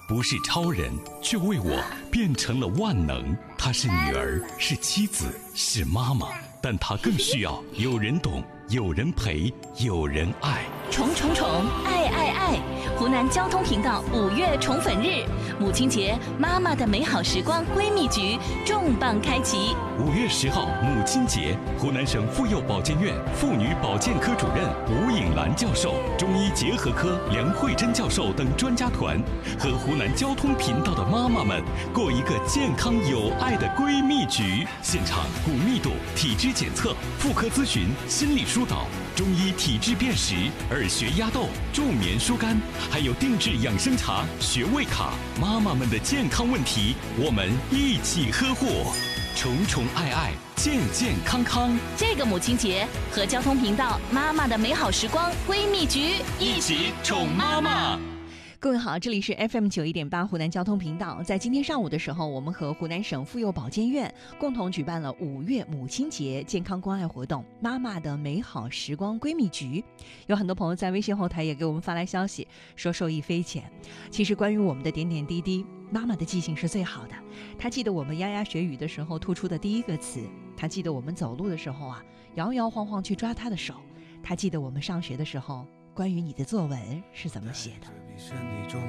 不是超人，却为我变成了万能。她是女儿，是妻子，是妈妈，但她更需要有人懂，有人陪，有人爱。 宠宠宠，爱爱爱！湖南交通频道5月宠粉日，母亲节，妈妈的美好时光闺蜜局重磅开启。 5月10号母亲节，湖南省妇幼保健院妇女保健科主任吴颖兰教授、中医结合科梁慧珍教授等专家团，和湖南交通频道的妈妈们过一个健康有爱的闺蜜局。现场骨密度、体质检测、妇科咨询、心理疏导、中医体质辨识、耳穴压豆、助眠疏肝，还有定制养生茶、穴位卡。妈妈们的健康问题，我们一起呵护。宠宠爱爱，健健康康。 这个母亲节，和交通频道妈妈的美好时光闺蜜局一起宠妈妈。 各位好，这里是 FM91.8 湖南交通频道。在今天上午的时候，我们和湖南省妇幼保健院共同举办了5月母亲节健康关爱活动——妈妈的美好时光闺蜜局。有很多朋友在微信后台也给我们发来消息，说受益匪浅。其实关于我们的点点滴滴，妈妈的记性是最好的。她记得我们牙牙学语的时候突出的第一个词，她记得我们走路的时候摇摇晃晃去抓她的手，她记得我们上学的时候关于你的作文是怎么写的。